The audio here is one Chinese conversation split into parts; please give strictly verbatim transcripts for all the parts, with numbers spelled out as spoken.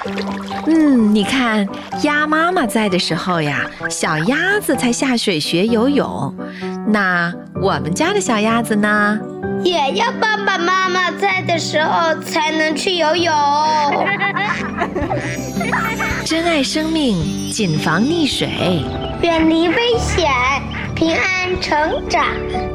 嗯，你看，鸭妈妈在的时候呀，小鸭子才下水学游泳。那我们家的小鸭子呢？ 也要爸爸妈妈在的时候才能去游泳。 珍爱生命，谨防溺水， 远离危险，平安成长。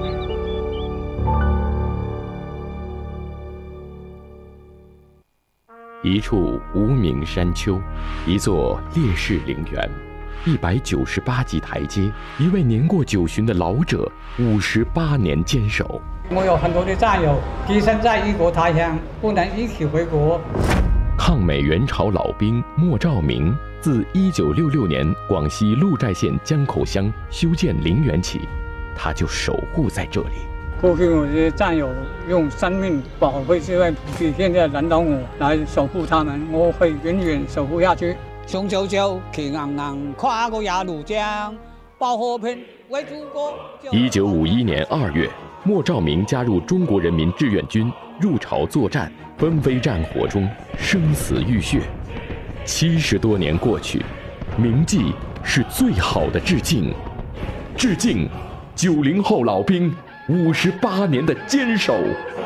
一处无名山丘，一座烈士陵园，一百九十八级台阶，一位年过九旬的老者，五十八年坚守。 我有很多的战友跻身在异国他乡，不能一起回国。 抗美援朝老兵莫兆明，自一九六六年广西鹿寨县江口乡修建陵园起，他就守护在这里。 过去我的战友用生命保卫这块土地，现在轮到我来守护他们，我会永远守护下去。雄赳赳，气昂昂，跨过鸭绿江，报和平，为祖国。 一九五一年二月，莫兆明加入中国人民志愿军，入朝作战，纷飞战火中，生死浴血。七十多年过去，铭记是最好的致敬。致敬九零后老兵五十八年的坚守。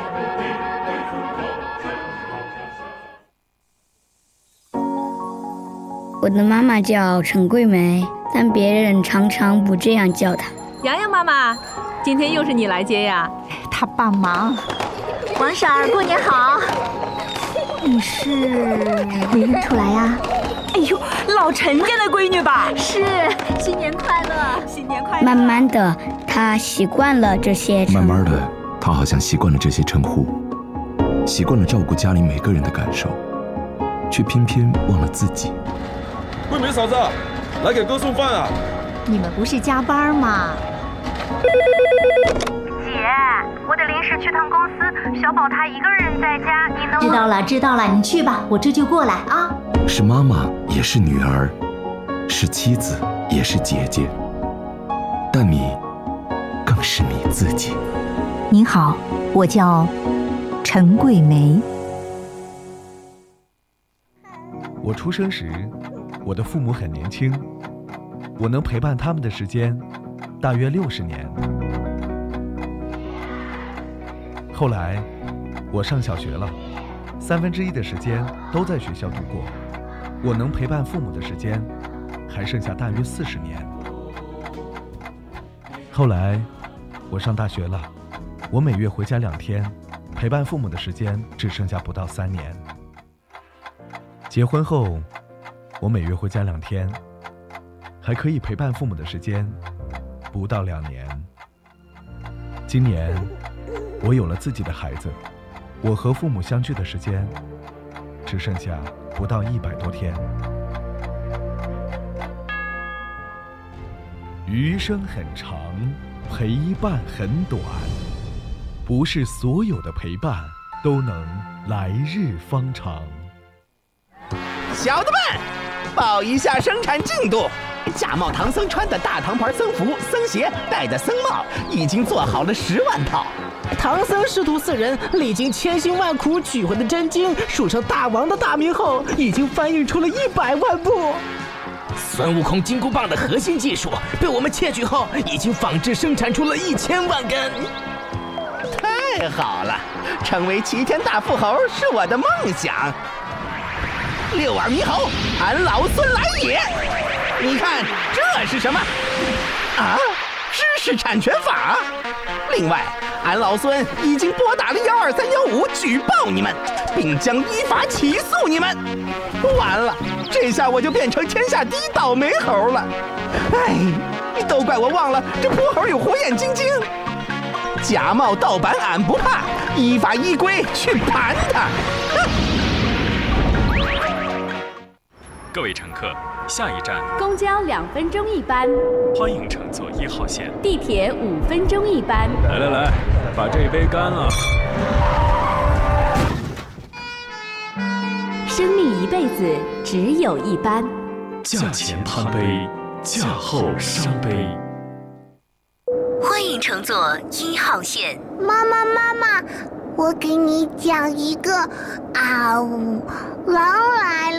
我的妈妈叫陈桂梅，但别人常常不这样叫她。 洋洋妈妈，今天又是你来接呀？ 她帮忙。王婶儿，过年好。你是没认出来呀？ 哎呦，老陈家的闺女吧？ 是，新年快乐， 新年快乐。 慢慢的，她习惯了这些称呼。 慢慢的，她好像习惯了这些称呼，习惯了照顾家里每个人的感受，却偏偏忘了自己。 桂梅嫂子，来给哥送饭啊！ 你们不是加班吗？ 姐，我得临时去趟公司，小宝他一个人在家，你能…… 知道了，知道了，你去吧，我这就过来啊。 是妈妈，也是女儿，是妻子，也是姐姐，但你更是你自己。 您好，我叫陈桂梅。 我出生时，我的父母很年轻，我能陪伴他们的时间大约六十年。后来我上小学了，三分之一的时间都在学校度过，我能陪伴父母的时间还剩下大约四十年。后来我上大学了，我每月回家两天，陪伴父母的时间只剩下不到三年。结婚后我每月回家两天，还可以陪伴父母的时间不到两年。今年我有了自己的孩子，我和父母相聚的时间只剩下不到一百多天。余生很长，陪伴很短，不是所有的陪伴都能来日方长。 小的们，报一下生产进度。假冒唐僧穿的大唐牌僧服、僧鞋，戴的僧帽，已经做好了十万套。 唐僧师徒四人历经千辛万苦取回的真经，数成大王的大名后，已经翻译出了一百万部。 孙悟空金箍棒的核心技术被我们窃取后，已经仿制生产出了一千万根。太好了，成为齐天大富豪是我的梦想。六耳猕猴，俺老孙来也！你看这是什么？啊，知识产权法。另外，俺老孙已经拨打了幺二三幺五举报你们，并将依法起诉你们。完了，这下我就变成天下第一倒霉猴了。哎，都怪我忘了这泼猴有火眼金睛。假冒盗版俺不怕，依法依规去盘他。 各位乘客，下一站公交两分钟一班， 欢迎乘坐一号线。 地铁五分钟一班。 来来来，把这杯干了。 生命一辈子只有一班， 驾前贪杯，驾后伤杯。 欢迎乘坐一号线。 妈妈妈妈，我给你讲一个啊呜，狼来